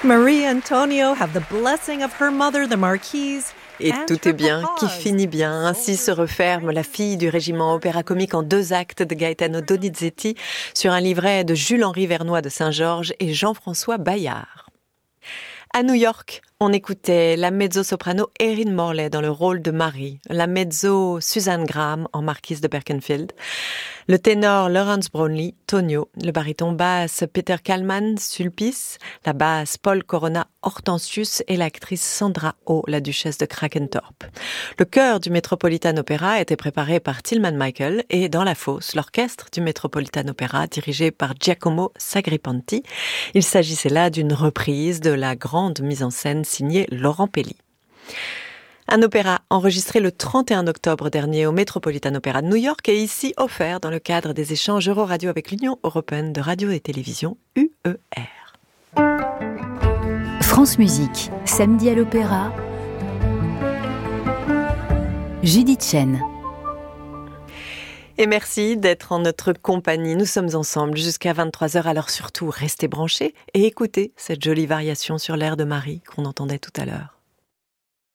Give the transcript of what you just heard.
Marie Antonio have the blessing of her mother, the Marquise. Et tout est bien, qui finit bien. Ainsi se referme La fille du régiment opéra comique en 2 actes de Gaetano Donizetti sur un livret de Jules-Henri Vernois de Saint-Georges et Jean-François Bayard. À New York, on écoutait la mezzo-soprano Erin Morley dans le rôle de Marie, la mezzo Suzanne Graham en marquise de Berkenfield, le ténor Lawrence Brownlee, Tonio, le baryton basse Peter Kallman, Sulpice, la basse Paul Corona, Hortensius et l'actrice Sandra Oh, la duchesse de Krakentorp. Le chœur du Metropolitan Opera était préparé par Tilman Michael et dans la fosse, l'orchestre du Metropolitan Opera dirigé par Giacomo Sagripanti. Il s'agissait là d'une reprise de la grande mise en scène signée Laurent Pelli. Un opéra enregistré le 31 octobre dernier au Metropolitan Opera de New York et ici offert dans le cadre des échanges Euroradio avec l'Union européenne de radio et télévision, UER. France Musique, samedi à l'Opéra, Judith Chen. Et merci d'être en notre compagnie. Nous sommes ensemble jusqu'à 23h, alors surtout restez branchés et écoutez cette jolie variation sur l'air de Marie qu'on entendait tout à l'heure.